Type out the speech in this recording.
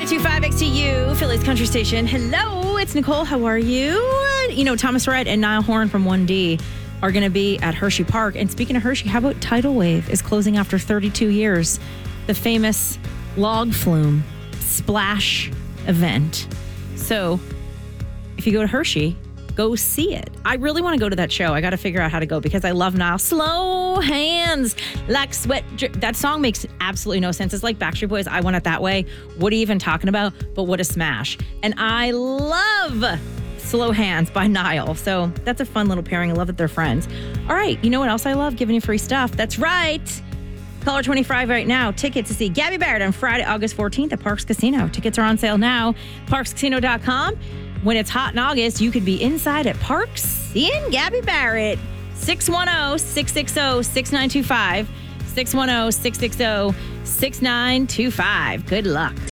25XTU, Philly's country station. Hello, it's Nicole. How are you? You know, Thomas Rhett and Niall Horan from 1D are going to be at Hershey Park. And speaking of Hershey, how about Tidal Wave is closing after 32 years? The famous log flume splash event. So if you go to Hershey, go see it. I really want to go to that show. I got to figure out how to go because I love Niall. Slow hands like sweat. That song makes absolutely no sense. It's like Backstreet Boys, I Want It That Way. What are you even talking about? But what a smash. And I love Slow Hands by Niall. So that's a fun little pairing. I love that they're friends. All right. You know what else I love? Giving you free stuff. That's right. Caller 25 right now. Tickets to see Gabby Barrett on Friday, August 14th at Parks Casino. Tickets are on sale now. ParksCasino.com. When it's hot in August, you could be inside at Parks seeing Gabby Barrett. 610-660-6925. 610-660-6925. Good luck.